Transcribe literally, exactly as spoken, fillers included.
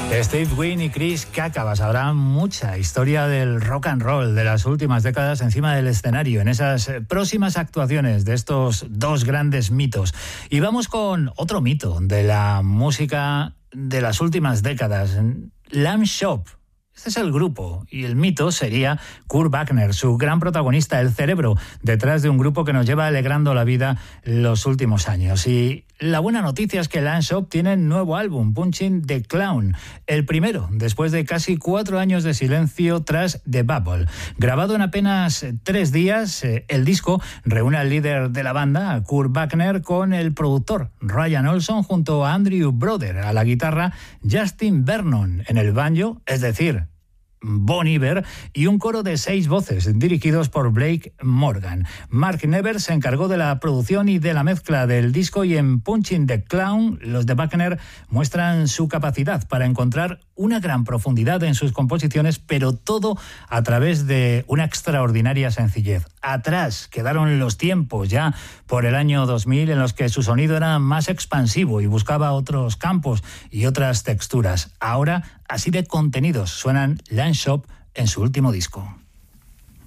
Steve Wynn y Chris Cacavas. Habrá mucha historia del rock and roll de las últimas décadas encima del escenario en esas próximas actuaciones de estos dos grandes mitos. Y vamos con otro mito de la música de las últimas décadas, Lamb Shop. Este es el grupo y el mito sería Kurt Wagner, su gran protagonista, el cerebro detrás de un grupo que nos lleva alegrando la vida los últimos años. Y la buena noticia es que Lamb Shop tiene nuevo álbum, Punching the Clown, el primero después de casi cuatro años de silencio tras The Bubble. Grabado en apenas tres días, el disco reúne al líder de la banda, Kurt Wagner, con el productor Ryan Olson junto a Andrew Brother a la guitarra, Justin Vernon en el banjo, es decir, Bon Iver, y un coro de seis voces dirigidos por Blake Morgan. Mark Nevers se encargó de la producción y de la mezcla del disco, y en Punching the Clown los de Wagner muestran su capacidad para encontrar una gran profundidad en sus composiciones, pero todo a través de una extraordinaria sencillez. Atrás quedaron los tiempos ya por el año dos mil en los que su sonido era más expansivo y buscaba otros campos y otras texturas. Ahora, así de contenidos suenan Lamb Shop en su último disco.